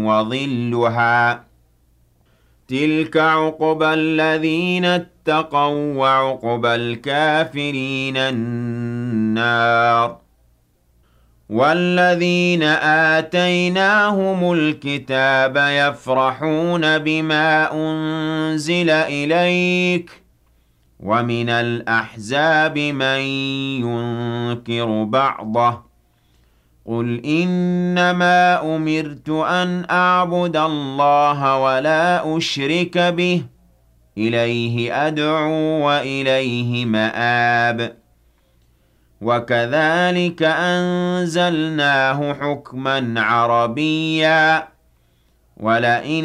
وظلها تلك عقبى الذين اتقوا وعقبى الكافرين النار والذين آتيناهم الكتاب يفرحون بما أنزل إليك ومن الأحزاب من ينكر بعضه قل إنما أمرت أن أعبد الله ولا أشرك به إليه أدعو وإليه مآب وكذلك أنزلناه حكما عربيا ولئن